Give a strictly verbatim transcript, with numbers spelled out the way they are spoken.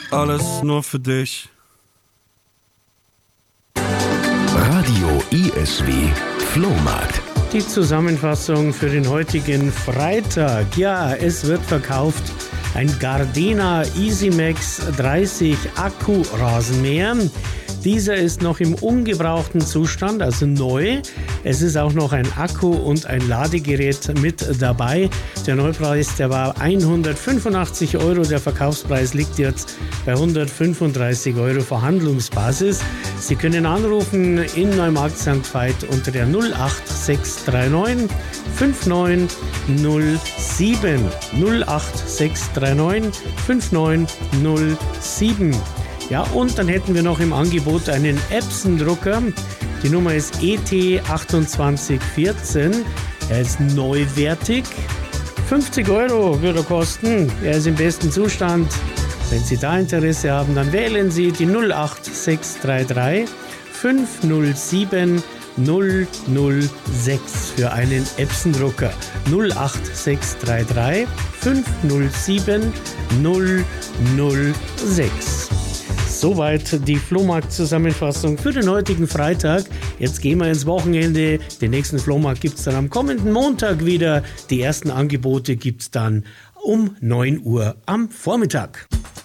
Alles nur für dich. Radio I S W Flohmarkt. Die Zusammenfassung für den heutigen Freitag. Ja, es wird verkauft ein Gardena EasyMax dreißig Akku-Rasenmäher. Dieser ist noch im ungebrauchten Zustand, also neu. Es ist auch noch ein Akku und ein Ladegerät mit dabei. Der Neupreis, der war hundertfünfundachtzig Euro. Der Verkaufspreis liegt jetzt bei hundertfünfunddreißig Euro Verhandlungsbasis. Sie können anrufen in Neumarkt Sankt Veit unter der null acht sechs drei neun fünf neun null sieben. null acht sechs drei neun fünf neun null sieben. Ja, und dann hätten wir noch im Angebot einen Epson-Drucker. Die Nummer ist E T achtundzwanzig vierzehn. Er ist neuwertig. fünfzig Euro würde er kosten. Er ist im besten Zustand. Wenn Sie da Interesse haben, dann wählen Sie die null acht sechs drei drei fünf null sieben null null sechs für einen Epson-Drucker. null acht sechs drei drei fünf null sieben null null sechs. Soweit die Flohmarkt-Zusammenfassung für den heutigen Freitag. Jetzt gehen wir ins Wochenende. Den nächsten Flohmarkt gibt es dann am kommenden Montag wieder. Die ersten Angebote gibt es dann um neun Uhr am Vormittag.